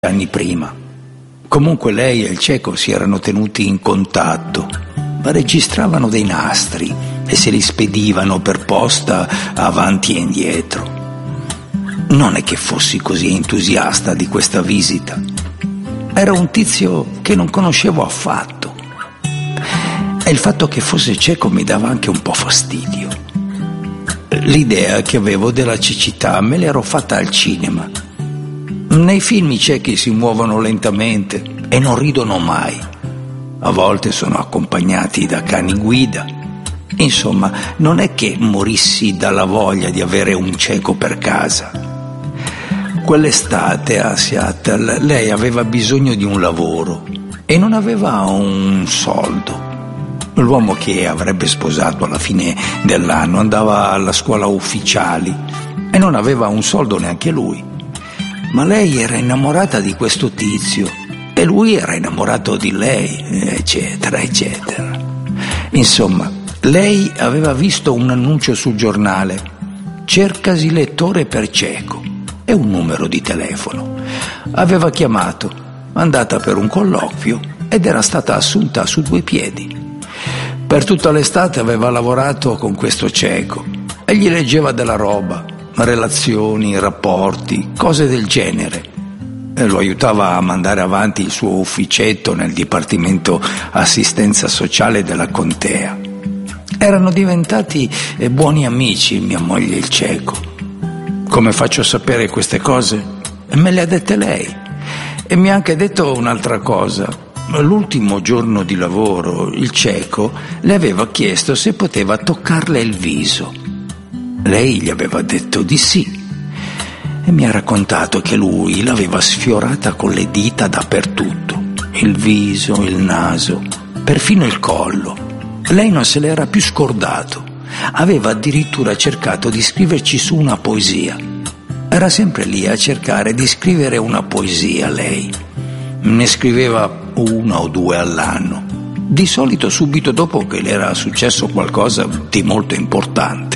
anni prima. Comunque lei e il cieco si erano tenuti in contatto, ma registravano dei nastri e se li spedivano per posta avanti e indietro. Non è che fossi così entusiasta di questa visita. Era un tizio che non conoscevo affatto. E il fatto che fosse cieco mi dava anche un po' fastidio. L'idea che avevo della cecità me l'ero fatta al cinema. Nei film i ciechi si muovono lentamente e non ridono mai. A volte sono accompagnati da cani guida. Insomma, non è che morissi dalla voglia di avere un cieco per casa. Quell'estate a Seattle lei aveva bisogno di un lavoro e non aveva un soldo. L'uomo che avrebbe sposato alla fine dell'anno andava alla scuola ufficiali e non aveva un soldo neanche lui. Ma lei era innamorata di questo tizio e lui era innamorato di lei, eccetera, eccetera. Insomma, lei aveva visto un annuncio sul giornale: cercasi lettore per cieco, e un numero di telefono. Aveva chiamato, andata per un colloquio ed era stata assunta su 2 piedi. Per tutta l'estate aveva lavorato con questo cieco e gli leggeva della roba, relazioni, rapporti, cose del genere. E lo aiutava a mandare avanti il suo ufficetto nel dipartimento assistenza sociale della contea. Erano diventati buoni amici mia moglie e il cieco. Come faccio a sapere queste cose? Me le ha dette lei. E mi ha anche detto un'altra cosa. L'ultimo giorno di lavoro il cieco le aveva chiesto se poteva toccarle il viso. Lei gli aveva detto di sì e mi ha raccontato che lui l'aveva sfiorata con le dita dappertutto, il viso, il naso, perfino il collo. Lei non se l'era più scordato, aveva addirittura cercato di scriverci su una poesia. Era sempre lì a cercare di scrivere una poesia lei. Ne scriveva 1 o 2 all'anno, di solito subito dopo che le era successo qualcosa di molto importante.